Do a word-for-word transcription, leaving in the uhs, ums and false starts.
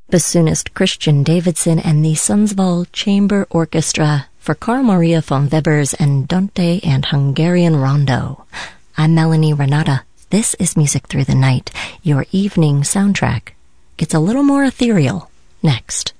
Bassoonist Christian Davidson and the Sundsvall Chamber Orchestra for Carl Maria von Weber's Andante and Hungarian Rondo. I'm Melanie Renata. This is Music Through the Night. Your evening soundtrack gets a little more ethereal next.